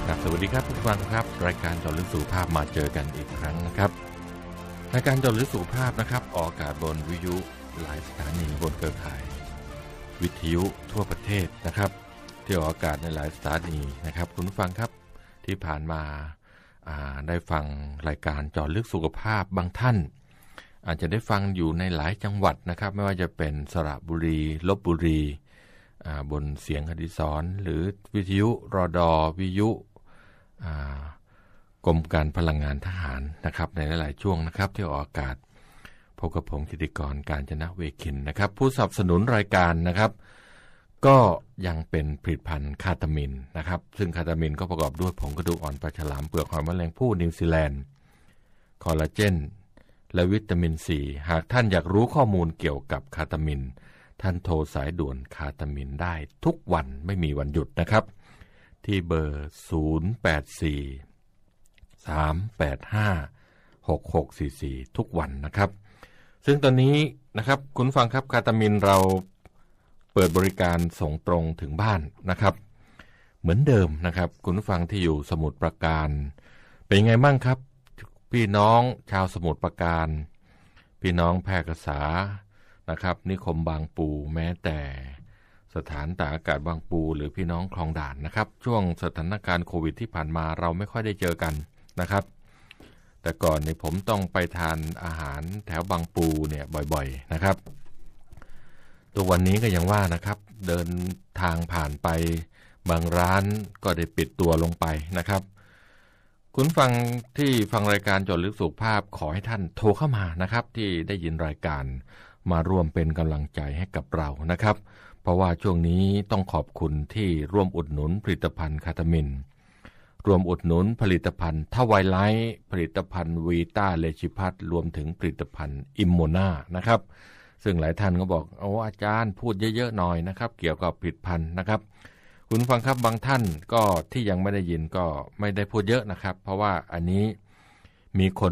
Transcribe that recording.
ครับสวัสดีครับทุกท่านครับรายการเจาะลึกสุขภาพมาเจอกันอีกครั้งนะครับรายการเจาะลึกสุขภาพนะครับออกอากาศบนวิทยุหลายสถานีบนเครือข่ายวิทยุทั่วประเทศนะครับที่ออกอากาศในหลายสถานีนะครับคุณผู้ฟังครับที่ผ่านมาได้ฟังรายการเจาะลึกสุขภาพบางท่านอาจจะได้ฟังอยู่ในหลายจังหวัดนะครับไม่ว่าจะเป็นสระบุรีลพบุรีบนเสียงอดิศรหรือวิทยุรดวิทยุกรมการพลังงานทหารนะครับในหลายๆช่วงนะครับที่ออกอากาศพบกับผมกิติกรกาญจนเวคินนะครับผู้สนับสนุนรายการนะครับก็ยังเป็นผลิตภัณฑ์คาตามินนะครับซึ่งคาตามินก็ประกอบด้วยผงกระดูกอ่อนปลาฉลามเปลือกหอยแมลงภู่นิวซีแลนด์คอลลาเจนและวิตามินซีหากท่านอยากรู้ข้อมูลเกี่ยวกับคาตามินท่านโทรสายด่วนคาตามินได้ทุกวันไม่มีวันหยุดนะครับที่เบอร์084-385-6644ทุกวันนะครับซึ่งตอนนี้นะครับคุณฟังครับคาตามินเราเปิดบริการส่งตรงถึงบ้านนะครับเหมือนเดิมนะครับคุณฟังที่อยู่สมุทรปราการเป็นไงบ้างครับพี่น้องชาวสมุทรปราการพี่น้องแพร่กษานะครับนิคมบางปูแม้แต่สถานตากอากาศบางปูหรือพี่น้องคลองด่านนะครับช่วงสถานการณ์โควิดที่ผ่านมาเราไม่ค่อยได้เจอกันนะครับแต่ก่อนนี่ผมต้องไปทานอาหารแถวบางปูเนี่ยบ่อยๆนะครับตัววันนี้ก็ยังว่านะครับเดินทางผ่านไปบางร้านก็ได้ปิดตัวลงไปนะครับคุณฟังที่ฟังรายการเจาะลึกสุขภาพขอให้ท่านโทรเข้ามานะครับที่ได้ยินรายการมาร่วมเป็นกำลังใจให้กับเรานะครับเพราะว่าช่วงนี้ต้องขอบคุณที่ร่วมอุดหนุนผลิตภัณฑ์คาตามินรวมอุดหนุนผลิตภัณฑ์ทวายไลท์ผลิตภัณฑ์วีต้าเลชิพัทรวมถึงผลิตภัณฑ์อิมโมนานะครับซึ่งหลายท่านก็บอกโอ้อาจารย์พูดเยอะๆหน่อยนะครับเกี่ยวกับผลิตภัณฑ์นะครับคุณฟังครับบางท่านก็ที่ยังไม่ได้ยินก็ไม่ได้พูดเยอะนะครับเพราะว่าอันนี้มีคน